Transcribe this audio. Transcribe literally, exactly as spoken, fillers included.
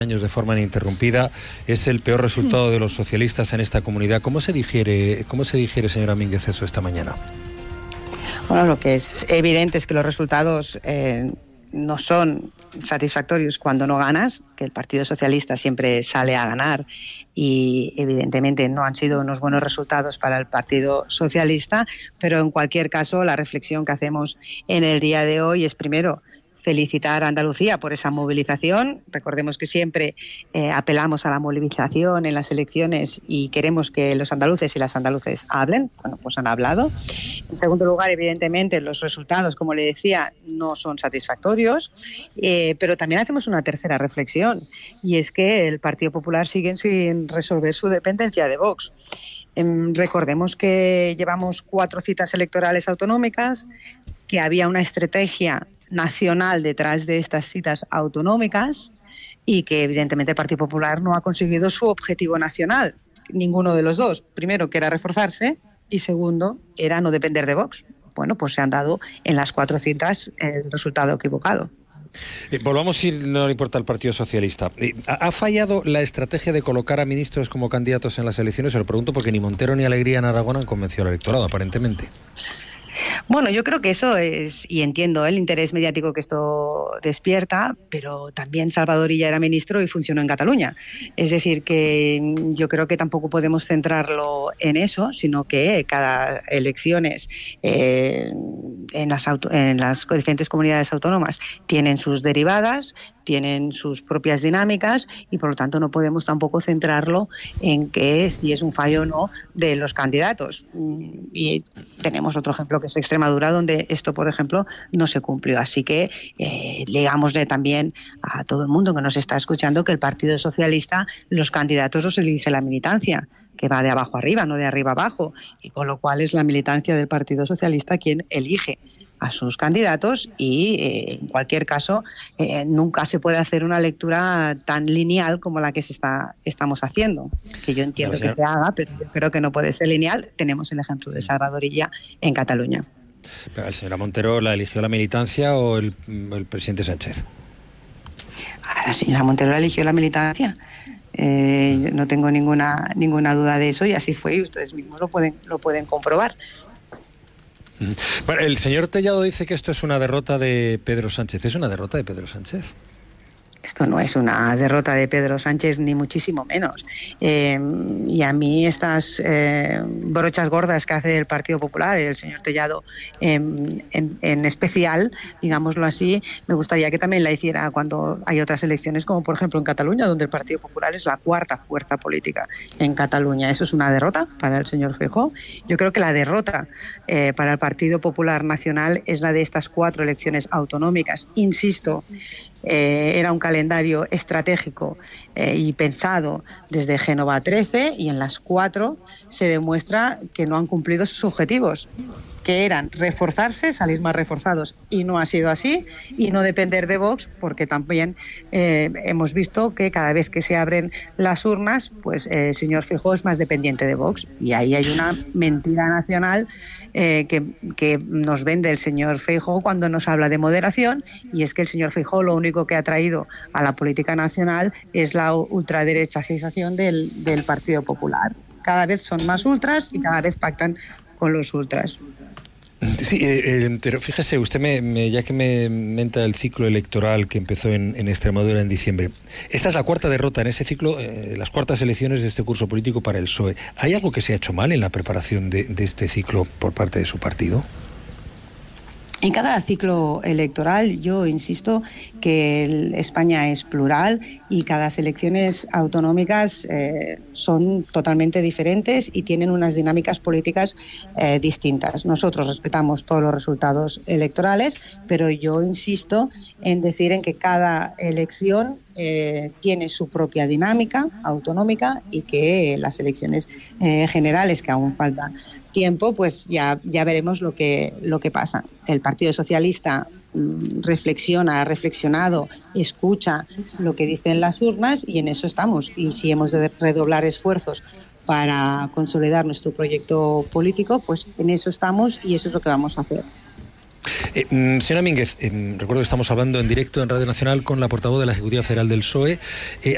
años de forma ininterrumpida, es el peor resultado de los socialistas en esta comunidad. ¿Cómo se digiere, cómo se digiere, señora Mínguez, eso esta mañana? Bueno, lo que es evidente es que los resultados eh, no son satisfactorios cuando no ganas, que el Partido Socialista siempre sale a ganar y evidentemente no han sido unos buenos resultados para el Partido Socialista, pero en cualquier caso la reflexión que hacemos en el día de hoy es primero felicitar a Andalucía por esa movilización. Recordemos que siempre eh, apelamos a la movilización en las elecciones y queremos que los andaluces y las andaluces hablen. Bueno, pues han hablado. En segundo lugar, evidentemente, los resultados, como le decía, no son satisfactorios, eh, pero también hacemos una tercera reflexión, y es que el Partido Popular sigue sin resolver su dependencia de Vox. Eh, recordemos que llevamos cuatro citas electorales autonómicas, que había una estrategia nacional detrás de estas citas autonómicas y que evidentemente el Partido Popular no ha conseguido su objetivo nacional, ninguno de los dos. Primero, que era reforzarse, y segundo, era no depender de Vox. Bueno, pues se han dado en las cuatro citas el resultado equivocado. Eh, volvamos, si no le importa, al Partido Socialista. Eh, ¿Ha fallado la estrategia de colocar a ministros como candidatos en las elecciones? Se lo pregunto porque ni Montero ni Alegría en Aragón han convencido al electorado, aparentemente. Bueno, yo creo que eso es, y entiendo el interés mediático que esto despierta, pero también Salvador Illa era ministro y funcionó en Cataluña. Es decir, que yo creo que tampoco podemos centrarlo en eso, sino que cada elecciones eh, en, las auto, en las diferentes comunidades autónomas tienen sus derivadas, tienen sus propias dinámicas y por lo tanto no podemos tampoco centrarlo en que si es un fallo o no de los candidatos. Y tenemos otro ejemplo que es Extremadura, donde esto, por ejemplo, no se cumplió. Así que eh, digámosle también a todo el mundo que nos está escuchando que el Partido Socialista, los candidatos los elige la militancia, que va de abajo arriba, no de arriba abajo, y con lo cual es la militancia del Partido Socialista quien elige a sus candidatos y eh, en cualquier caso eh, nunca se puede hacer una lectura tan lineal como la que se está estamos haciendo, que yo entiendo Gracias. que se haga, pero yo creo que no puede ser lineal. Tenemos el ejemplo de Salvador Illa en Cataluña. ¿Pero la señora Montero la eligió la militancia o el, el presidente Sánchez? A la señora Montero la eligió la militancia. Eh, no tengo ninguna ninguna duda de eso, y así fue, y ustedes mismos lo pueden lo pueden comprobar. Bueno, el señor Tellado dice que esto es una derrota de Pedro Sánchez. ¿Es una derrota de Pedro Sánchez? Esto no es una derrota de Pedro Sánchez, ni muchísimo menos. Eh, y a mí estas eh, brochas gordas que hace el Partido Popular, el señor Tellado eh, en, en especial, digámoslo así, me gustaría que también la hiciera cuando hay otras elecciones, como por ejemplo en Cataluña, donde el Partido Popular es la cuarta fuerza política en Cataluña. ¿Eso es una derrota para el señor Feijóo? Yo creo que la derrota eh, para el Partido Popular Nacional es la de estas cuatro elecciones autonómicas. Insisto, Eh, era un calendario estratégico eh, y pensado desde Génova trece, y en las cuatro se demuestra que no han cumplido sus objetivos, que eran reforzarse, salir más reforzados, y no ha sido así, y no depender de Vox, porque también eh, hemos visto que cada vez que se abren las urnas, pues eh, el señor Feijóo es más dependiente de Vox, y ahí hay una mentira nacional eh, que, que nos vende el señor Feijóo cuando nos habla de moderación, y es que el señor Feijóo lo único que ha traído a la política nacional es la ultraderechización del, del Partido Popular. Cada vez son más ultras y cada vez pactan con los ultras. Sí, eh, eh, pero fíjese, usted me, me, ya que me menta el ciclo electoral que empezó en, en Extremadura en diciembre, esta es la cuarta derrota en ese ciclo, eh, las cuartas elecciones de este curso político para el P S O E. ¿Hay algo que se ha hecho mal en la preparación de, de este ciclo por parte de su partido? En cada ciclo electoral, yo insisto que el, España es plural y cada elecciones autonómicas eh, son totalmente diferentes y tienen unas dinámicas políticas eh, distintas. Nosotros respetamos todos los resultados electorales, pero yo insisto en decir en que cada elección eh, tiene su propia dinámica autonómica y que las elecciones eh, generales, que aún falta tiempo, pues ya ya veremos lo que lo que pasa. El Partido Socialista mm, reflexiona, ha reflexionado, escucha lo que dicen las urnas, y en eso estamos. Y si hemos de redoblar esfuerzos para consolidar nuestro proyecto político, pues en eso estamos y eso es lo que vamos a hacer. Eh, señora Mínguez, eh, recuerdo que estamos hablando en directo en Radio Nacional con la portavoz de la Ejecutiva Federal del P S O E. Eh,